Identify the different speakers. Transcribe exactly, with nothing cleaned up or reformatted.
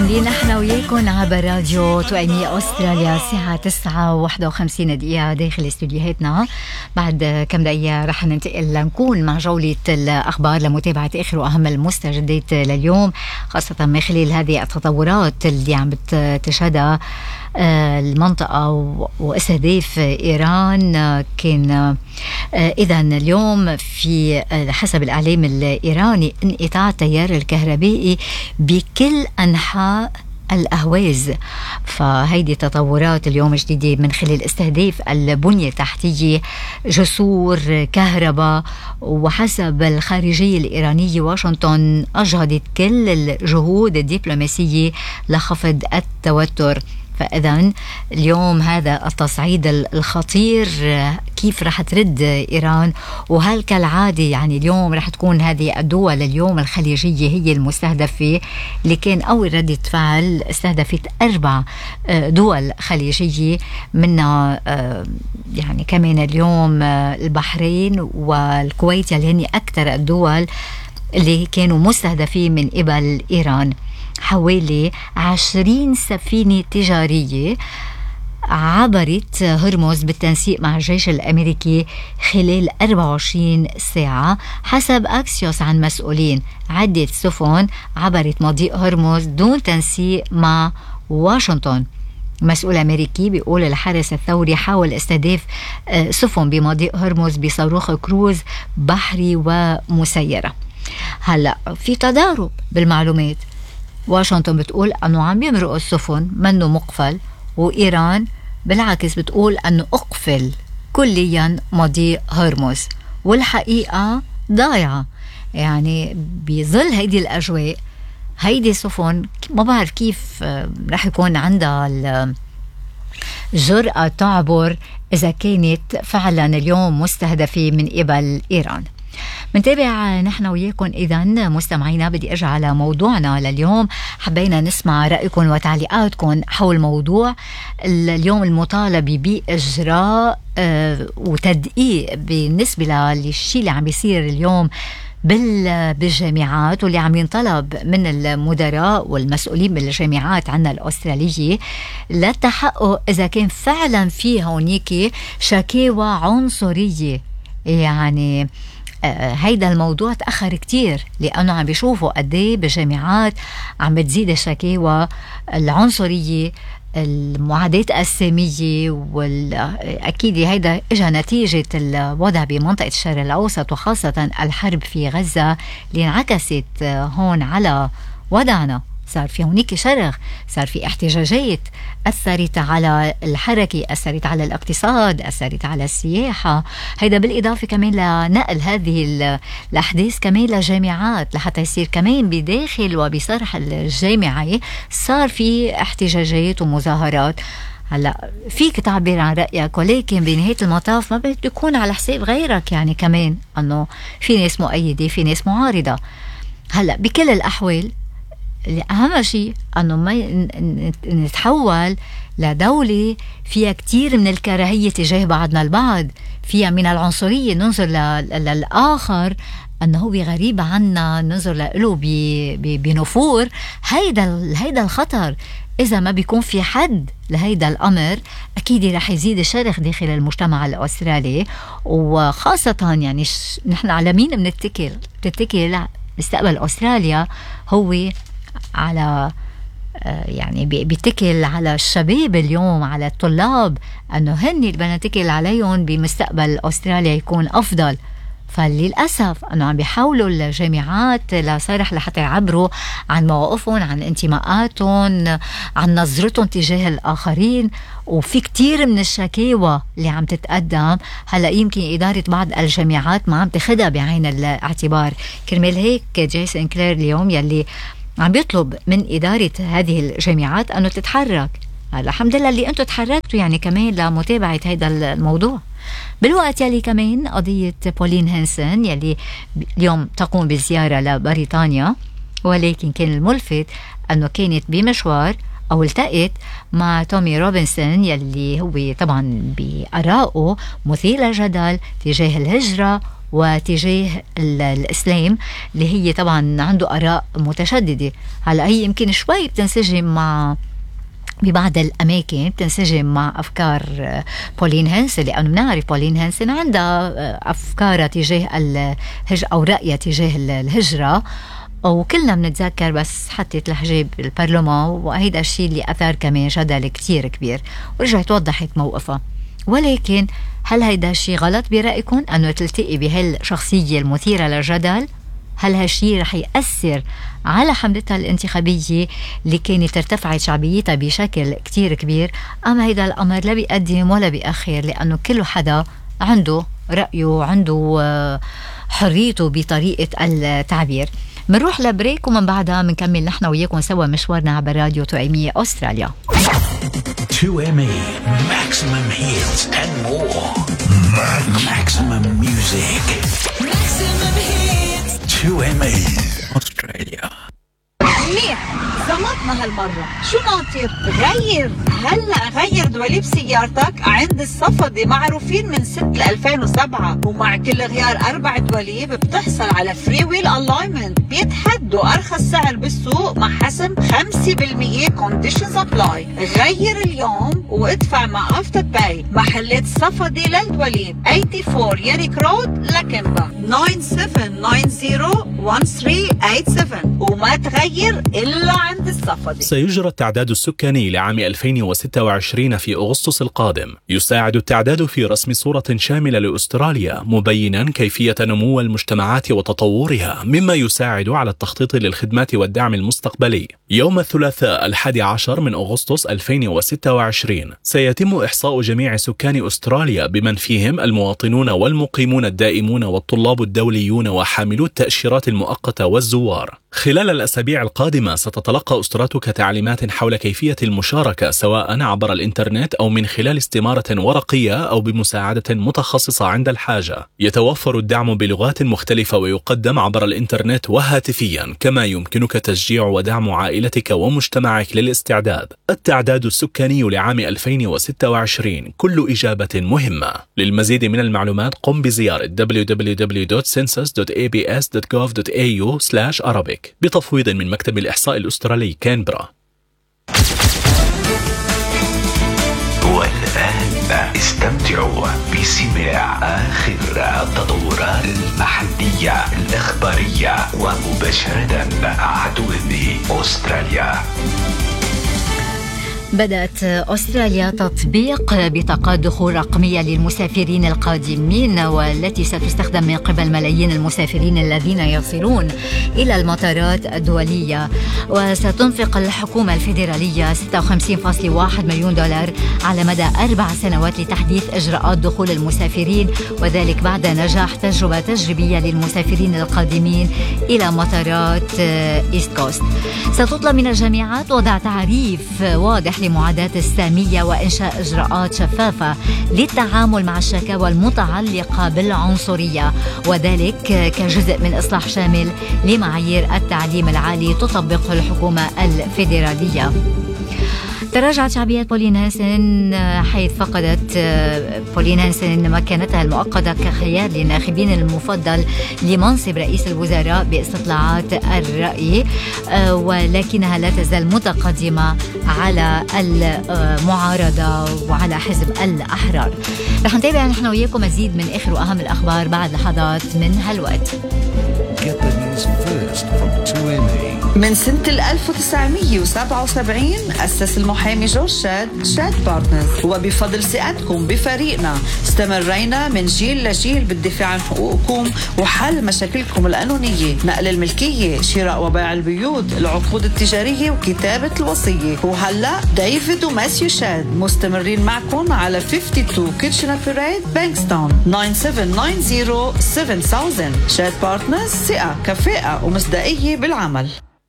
Speaker 1: مكملين احنا وياكم عبر راديو توأمية أستراليا الساعة تسعة وواحدة وخمسين دقيقة داخل استوديوهاتنا. بعد كم دقيقة رح ننتقل لنكون مع جولة الأخبار لمتابعة آخر وأهم المستجدات لليوم، خاصة من خلال هذه التطورات اللي عم بتشهدها المنطقة واستهداف إيران. كان إذا اليوم في حسب الإعلام الإيراني انقطاع التيار الكهربائي بكل أنحاء الأهواز. فهيدي تطورات اليوم جديدة من خلال استهداف البنية التحتية، جسور، كهرباء. وحسب الخارجية الإيرانية واشنطن أجهدت كل الجهود الدبلوماسية لخفض التوتر. فإذن اليوم هذا التصعيد الخطير كيف رح ترد إيران؟ وهل كالعادة يعني اليوم رح تكون هذه الدول اليوم الخليجية هي المستهدفة؟ اللي كان أول ردة فعل استهدفت أربع دول خليجية، منها يعني كمان اليوم البحرين والكويت اللي هن أكثر الدول اللي كانوا مستهدفين من قبل إيران. حوالي عشرين سفينة تجارية عبرت هرمز بالتنسيق مع الجيش الأمريكي خلال أربعة وعشرين ساعة حسب أكسيوس عن مسؤولين. عدة سفن عبرت مضيق هرمز دون تنسيق مع واشنطن. مسؤول أمريكي بيقول الحرس الثوري حاول استهداف سفن بمضيق هرمز بصاروخ كروز بحري ومسيرة. هلأ في تضارب بالمعلومات، واشنطن بتقول أنه عم يمرقوا السفن منه مقفل، وإيران بالعكس بتقول أنه أقفل كليا مضيق هرمز، والحقيقة ضايعة. يعني بظل هيدي الأجواء هيدي سفن ما بعرف كيف رح يكون عندها الجرأة تعبر إذا كانت فعلا اليوم مستهدفة من قبل إيران. منتابع نحن وياكم إذن مستمعينا. بدي أرجع على موضوعنا لليوم، حبينا نسمع رأيكم وتعليقاتكم حول موضوع اليوم المطالبة بإجراء آه وتدقيق بالنسبة للشيء اللي عم بيصير اليوم بالجامعات، واللي عم ينطلب من المدراء والمسؤولين بالجامعات عنا الأسترالية للتحقق إذا كان فعلا في هونيك شكاوى عنصرية. يعني آه هيدا الموضوع تأخر كتير، لأنه عم بيشوفوا قديه بالجامعات عم بتزيد الشكاوى العنصرية، المعادات السامية. والأكيد هيدا إجا نتيجة الوضع بمنطقة الشرق الأوسط، وخاصة الحرب في غزة اللي انعكست هون على وضعنا. صار في هونيك شرخ، صار في احتجاجات أثرت على الحركة، أثرت على الاقتصاد، أثرت على السياحة. هيدا بالإضافة كمان لنقل هذه الأحداث كمان لجامعات، لحتى يصير كمان بداخل وبصرح الجامعة صار في احتجاجات ومظاهرات. هلا فيك تعبر عن رأيك، ولكن بنهاية المطاف ما بده يكون على حساب غيرك. يعني كمان أنه في ناس مؤيدة في ناس معارضة. هلا بكل الأحوال أهم شيء أنه ما نتحول لدولة فيها كتير من الكراهية تجاه بعضنا البعض، فيها من العنصرية، ننظر للآخر أنه هو غريب عنا، ننظر له بنفور. هيدا هيدا الخطر. إذا ما بيكون في حد لهيدا الأمر أكيد رح يزيد الشرخ داخل المجتمع الأسترالي. وخاصة يعني نحن على مين بنتكل؟ بنتكل مستقبل أستراليا هو على يعني بيتكل على الشباب اليوم، على الطلاب، أنه هن اللي بدنا نتكل عليهم بمستقبل أستراليا يكون أفضل. فللأسف أنه عم بيحاولوا الجامعات لصرح لحتى يعبروا عن مواقفهم، عن انتماءاتهم، عن نظرتهم تجاه الآخرين. وفي كتير من الشكاوى اللي عم تتقدم هلأ يمكن إدارة بعض الجامعات ما عم تاخدها بعين الاعتبار. كرمال هيك جيسون كلير اليوم يلي عم بيطلب من إدارة هذه الجامعات أنه تتحرك. الحمد لله اللي أنتوا تحركتوا يعني كمان لمتابعة هذا الموضوع. بالوقت يلي كمان قضية بولين هانسون يلي اليوم تقوم بزيارة لبريطانيا، ولكن كان الملفت أنه كانت بمشوار أو التقت مع تومي روبنسون يلي هو طبعا بآرائه مثير للجدل تجاه الهجرة وتجاه الإسلام اللي هي طبعا عنده آراء متشددة. هلا هي يمكن شوي بتنسجم مع ببعض الأماكن بتنسجم مع أفكار بولين هانسن، لأنه بنعرف بولين هانسن عندها أفكار تجاه الهجرة أو رأيها تجاه الهجرة، وكلنا بنتذكر بس حطت الحجاب بالبرلمان، وهيدا الشيء اللي أثار كمان جدل كتير كبير، ورجعت وضحت موقفها. ولكن هل هيدا الشيء غلط برأيكم أنه تلتقي بهالشخصية المثيرة للجدل؟ هل هالشيء رح يأثر على حملتها الانتخابية اللي كانت ارتفعت شعبيتها بشكل كتير كبير، أم هيدا الأمر لا بيقدم ولا بيأخر، لأنه كل حدا عنده رأيه وعنده حريته بطريقة التعبير. منروح لبريك ومن بعدها منكمل نحن وياكم سوا مشوارنا عبر راديو تو إم إي أستراليا.
Speaker 2: تو إم إي Maximum hits and more. Maximum music. Maximum hits. تو إم إي أستراليا.
Speaker 3: منيح زمطنا هالمرة. شو ناطر؟ غير هلا غير دواليب سيارتك عند الصفدي، معروفين من ستة ألفين وسبعة، ومع كل غيار أربع دواليب بتحصل على فري ويل ألاينمنت، بيتحدوا أرخص سعر بالسوق مع حسم خمسة بالمية كونديشنز أبلاي. غير اليوم وادفع مع أفتر باي. محلات صفدي للدواليب أربعة وثمانين ياريك رود لكمبا تسعة سبعة تسعة صفر واحد ثلاثة ثمانية سبعة، وما تغير إلا عند الصفدي.
Speaker 4: سيجرى التعداد السكاني لعام ألفين وستة وعشرين في أغسطس القادم. يساعد التعداد في رسم صورة شاملة لأستراليا، مبينا كيفية نمو المجتمعات وتطورها، مما يساعد على التخطيط للخدمات والدعم المستقبلي. يوم الثلاثاء الحادي عشر من أغسطس ألفين وستة وعشرين سيتم إحصاء جميع سكان أستراليا، بمن فيهم المواطنون والمقيمون الدائمون والطلاب الدوليون وحاملو التأشيرات المؤقتة والزوار. خلال الأسابيع القادمة ستتلقى أسرتك تعليمات حول كيفية المشاركة، سواء عبر الإنترنت أو من خلال استمارة ورقية أو بمساعدة متخصصة عند الحاجة. يتوفر الدعم بلغات مختلفة ويقدم عبر الإنترنت وهاتفيا، كما يمكنك تشجيع ودعم عائلتك ومجتمعك للاستعداد. التعداد السكاني لعام ألفين وستة وعشرين كل إجابة مهمة. للمزيد من المعلومات قم بزيارة دبليو دبليو دبليو دوت سنسس دوت إيه بي إس دوت جوف دوت إيه يو سلاش أرابيك بتفويض من مكتب الإحصاء الأسترالي كانبرا.
Speaker 2: والآن استمتعوا بسماع آخر التطورات المحلية الإخبارية ومباشرة على تو إم إي أستراليا.
Speaker 1: بدأت أستراليا تطبيق بطاقات دخول رقمية للمسافرين القادمين، والتي ستستخدم من قبل ملايين المسافرين الذين يصلون إلى المطارات الدولية. وستنفق الحكومة الفيدرالية ستة وخمسين فاصلة واحد مليون دولار على مدى أربع سنوات لتحديث إجراءات دخول المسافرين، وذلك بعد نجاح تجربة تجريبية للمسافرين القادمين إلى مطارات إيست كوست. ستطلب من الجامعات وضع تعريف واضح لمعاداة السامية وإنشاء إجراءات شفافة للتعامل مع الشكاوى المتعلقة بالعنصرية، وذلك كجزء من إصلاح شامل لمعايير التعليم العالي تطبقه الحكومة الفيدرالية. تراجعت شعبية بولين هانسن حيث فقدت بولين هانسن مكانتها المؤقتة كخيار للناخبين المفضل لمنصب رئيس الوزراء باستطلاعات الرأي، ولكنها لا تزال متقدمة على المعارضة وعلى حزب الأحرار. رح نتابع نحن وياكم مزيد من آخر وأهم الأخبار بعد لحظات من هالوقت.
Speaker 3: من سنة ألف وتسعمية وسبعة وسبعين أسس المحامي جورج شاد شاد بارتنرز، وبفضل ثقتكم بفريقنا استمرينا من جيل لجيل بالدفاع عن حقوقكم وحل مشاكلكم القانونية، نقل الملكية، شراء وبيع البيوت، العقود التجارية وكتابة الوصية. وهلأ ديفيد وماسيو شاد مستمرين معكم على اثنين وخمسين كيتشنر بيريد بانكستون تسعة سبعة تسعة صفر سبعة ألف. شاد بارتنرز، ثقة، كفاءة ومصداقية بالعمل.